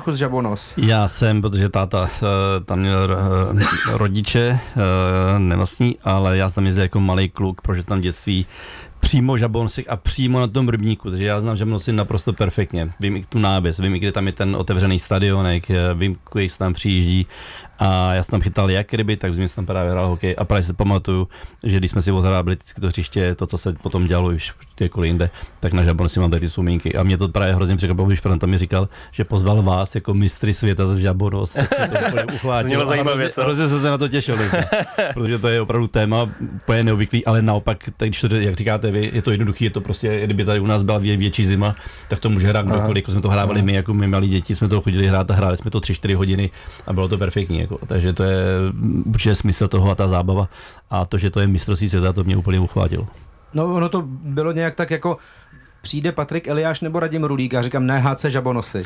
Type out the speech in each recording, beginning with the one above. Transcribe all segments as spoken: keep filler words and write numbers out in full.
trochu z Žabonos. Já jsem, protože táta uh, tam měl uh, rodiče, uh, nevlastní, ale já jsem tam jezdil jako malý kluk, protože tam dětství přímo v Žabonosech a přímo na tom rybníku, takže já znám Žabonosy naprosto perfektně. Vím i tu návěs, vím i kde tam je ten otevřený stadionek, vím, kolik se tam přijíždí a já jsem tam chytal jak ryby, tak jsem tam právě hrál hokej a právě si pamatuju, že když jsme si odhrábili vždycky to hřiště, to, co se potom dělalo už kdekoliv jinde, tak na Žabonosy mám tady ty vzpomínky a mě to právě hrozně překvapilo, když Franta mi říkal, že pozval vás jako mistry světa z Žabonos. Mělo zajímavé, co? Hrozně jsem se na to těšil, protože to je opravdu téma úplně neobvyklý, ale naopak, tak, když to, jak říkáte vy, je to jednoduchý, je to prostě, kdyby tady u nás byla vě, větší zima, tak to může hrát kdokoliv, jako jsme to hrávali Aha. my, jako my malí děti, jsme to chodili hrát a hráli jsme to tři čtyři hodiny a bylo to perfektní, jako, takže to je určitě smysl toho a ta zábava a to, že to je mistrovství světa, to mě úplně uchvátilo. No ono to bylo nějak tak jako přijde Patrik Eliáš nebo Radim Rulík a říkám ne, H C Žabonosy.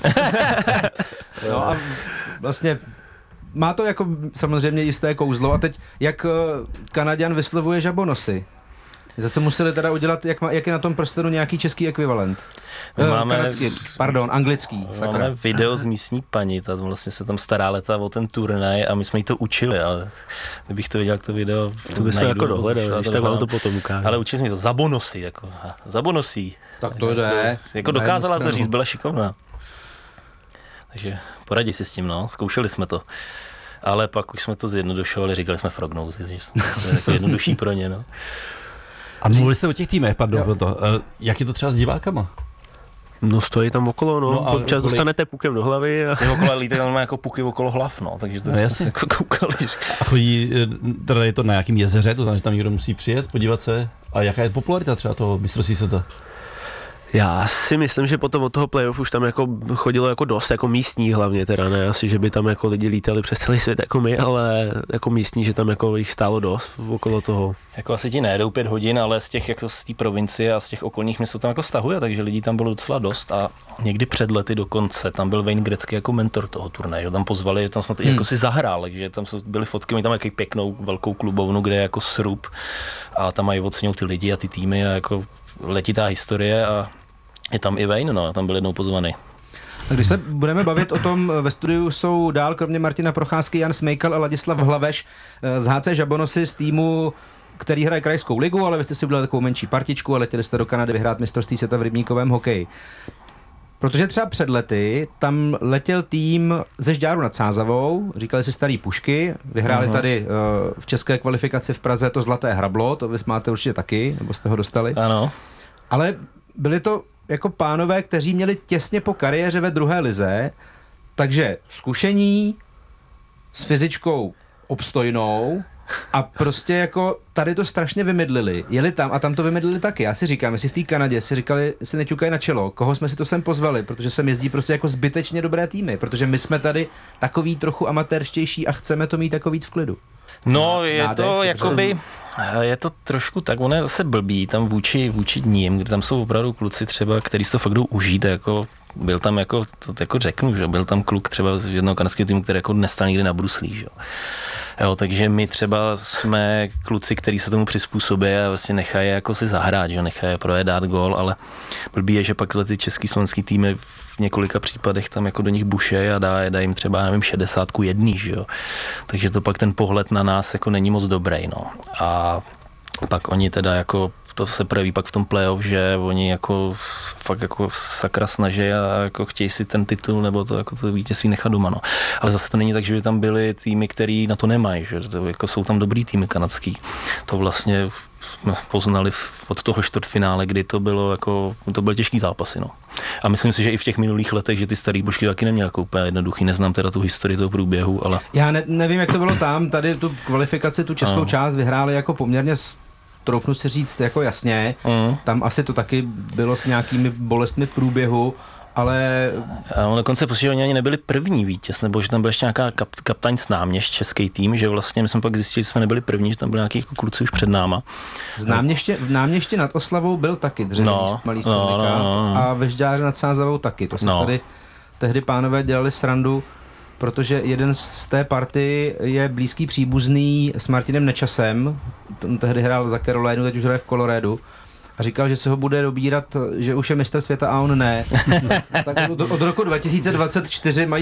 No a vlastně má to jako samozřejmě jisté kouzlo a teď jak Kanaďan vyslovuje Žabonosy? Zase museli teda udělat, jak, má, jak je na tom prstenu nějaký český ekvivalent. Máme, Kanadský, pardon, anglický. Sakra. Máme video z místní paní, ta vlastně se tam stará leta o ten turnaj a my jsme jí to učili, ale kdybych to viděl, jak to video to bychom jako dohledali, když tak vám to potom ukáže. Ale učili jsme to Zabonosy, jako Zabonosy. Tak to jde. Jako dokázala to říct, byla šikovná. Takže poradí si s tím, no, zkoušeli jsme to. Ale pak už jsme to zjednodušovali, říkali jsme Frognosy, že to je jako jednodušší pro ně, no. A mluvili jste o těch týmech, pardon, to. Jak je to třeba s divákama? No stojí tam okolo, no, no občas kolik... dostanete pukem do hlavy. A... Si okolo lítají, tam má jako puky okolo hlav, no, takže to no, jsme se jako koukali. A chodí, teda je to na nějakém jezeře, to znamená, že tam někdo musí přijet, podívat se, a jaká je popularita třeba toho mistrovství světa? Já si myslím, že potom od toho playoff už tam jako chodilo jako dost, jako místní hlavně teda, ne asi, že by tam jako lidi lítali přes celý svět jako my, ale jako místní, že tam jako jich stálo dost okolo toho. Jako asi ti nejedou pět hodin, ale z těch jako z té provincie a z těch okolních měst to tam jako stahuje, takže lidí tam bylo docela dost a někdy před lety dokonce tam byl Wayne Gretzky jako mentor toho turnaje, tam pozvali, že tam snad hmm. jako si zahrál, takže tam byly fotky, oni tam jaký pěknou velkou klubovnu, kde je jako srub a tam mají oceňují ty lidi a ty týmy a jako letitá historie a je tam i Wayne, no, tam byl jednou pozvaný. Když se budeme bavit o tom, ve studiu jsou dál kromě Martina Procházky Jan Smejkal a Ladislav Hlaveš z H C Žabonosy z týmu, který hraje krajskou ligu, ale vy jste si udělali takovou menší partičku a letěli jste do Kanady vyhrát mistrovství světa v rybníkovém hokeji. Protože třeba před lety tam letěl tým ze Žďáru nad Sázavou, říkali si Starý Pušky, vyhráli uh-huh. tady uh, v české kvalifikaci v Praze to Zlaté hrablo, to vy máte určitě taky, nebo jste ho dostali. Ano. Ale byli to jako pánové, kteří měli těsně po kariéře ve druhé lize, takže zkušení s fyzičkou obstojnou a prostě jako tady to strašně vymydlili. Jeli tam a tam to vymydlili taky. Já si říkám, jestli v té Kanadě si říkali, si neťukají na čelo, koho jsme si to sem pozvali, protože sem jezdí prostě jako zbytečně dobré týmy, protože my jsme tady takový trochu amatérštější a chceme to mít jako víc v klidu. No, je Nádech, to jakoby, je to trošku tak, ono je zase blbý tam vůči, vůči ním, kde tam jsou opravdu kluci třeba, který si to fakt jdou užít, jako byl tam jako, to jako řeknu, že byl tam kluk třeba z jednoho kanadského týmu, který jako nestal nikdy na bruslí, že jo. Jo, takže my třeba jsme kluci, kteří se tomu přizpůsobí a vlastně nechají jako si zahrát, že nechají projet dát gól, ale blbý je, že pak ty český slovenský týmy v několika případech tam jako do nich bušej a dá, dá jim třeba, nevím, šedesátku jedný, že jo. Takže to pak ten pohled na nás jako není moc dobrý, no. A pak oni teda jako to se projeví pak v tom playoff, že oni jako fakt jako sakra snaží a jako chtějí si ten titul nebo to jako to vítězství nechat doma, no. Ale zase to není tak, že by tam byly týmy, který na to nemají, že to jako jsou tam dobrý týmy kanadský. To vlastně poznali od toho čtvrtfinále, kdy to bylo jako, to byly těžký zápasy, no. A myslím si, že i v těch minulých letech, že ty starý Bušky taky neměl jako úplně jednoduchý, neznám teda tu historii toho průběhu, ale... Já ne, nevím, jak to bylo tam, tady tu kvalifikaci, tu českou no. část vyhráli jako poměrně troufnu si říct jako jasně, mm. tam asi to taky bylo s nějakými bolestmi v průběhu, ale... A on dokonce prostě oni ani nebyli první vítěz, nebo že tam byl ještě nějaká kap, kaptaň s náměšť, český tým, že vlastně my jsme pak zjistili, že jsme nebyli první, že tam byli nějaký jako kluci už před náma. Z náměště, v náměště nad Oslavou byl taky dřevěný no, malý no, no, no. a ve Žďáře nad Sázavou taky. To se no. tady tehdy pánové dělali srandu, protože jeden z té party je blízký příbuzný s Martinem Nečasem, ten tehdy hrál za Carolinu, teď už hraje v Coloradu, a říkal, že se ho bude dobírat, že už je mistr světa a on ne. Tak od, od roku dva tisíce dvacet čtyři mají